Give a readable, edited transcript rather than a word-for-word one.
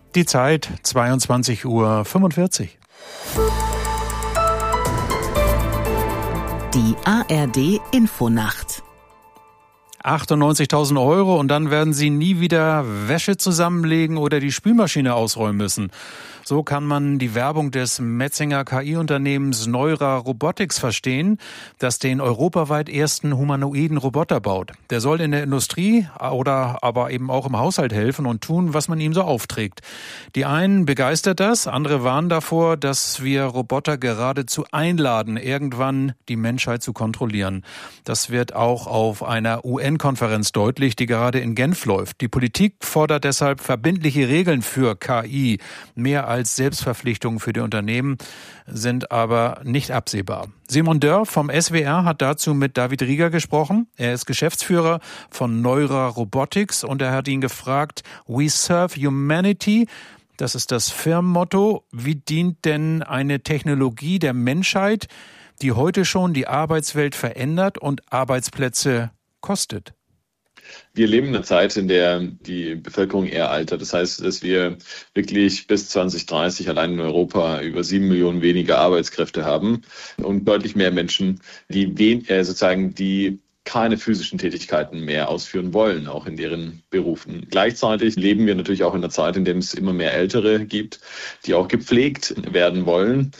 Die Zeit 22:45 Uhr. Die ARD Infonacht. 98.000 Euro und dann werden Sie nie wieder Wäsche zusammenlegen oder die Spülmaschine ausräumen müssen. So kann man die Werbung des Metzinger KI-Unternehmens Neura Robotics verstehen, das den europaweit ersten humanoiden Roboter baut. Der soll in der Industrie oder aber eben auch im Haushalt helfen und tun, was man ihm so aufträgt. Die einen begeistert das, andere warnen davor, dass wir Roboter geradezu einladen, irgendwann die Menschheit zu kontrollieren. Das wird auch auf einer UN-Konferenz deutlich, die gerade in Genf läuft. Die Politik fordert deshalb verbindliche Regeln für KI. Mehr als Selbstverpflichtungen für die Unternehmen sind aber nicht absehbar. Simon Dörr vom SWR hat dazu mit David Rieger gesprochen. Er ist Geschäftsführer von Neura Robotics und er hat ihn gefragt, "We serve humanity", das ist das Firmenmotto. Wie dient denn eine Technologie der Menschheit, die heute schon die Arbeitswelt verändert und Arbeitsplätze kostet? Wir leben in einer Zeit, in der die Bevölkerung eher altert. Das heißt, dass wir wirklich bis 2030 allein in Europa über 7 Millionen weniger Arbeitskräfte haben und deutlich mehr Menschen, die keine physischen Tätigkeiten mehr ausführen wollen, auch in deren Berufen. Gleichzeitig leben wir natürlich auch in einer Zeit, in der es immer mehr Ältere gibt, die auch gepflegt werden wollen.